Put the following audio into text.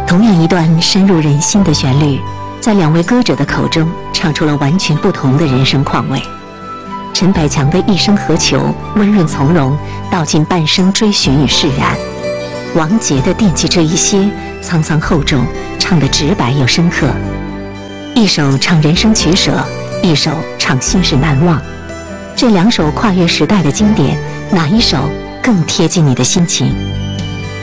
同样一段深入人心的旋律，在两位歌者的口中唱出了完全不同的人生况味。陈百强的一生何求，温润从容，道尽半生追寻与释然；王杰的惦记这一些，沧桑厚重，唱得直白又深刻。一首唱人生取舍，一首唱心事难忘。这两首跨越时代的经典，哪一首更贴近你的心情？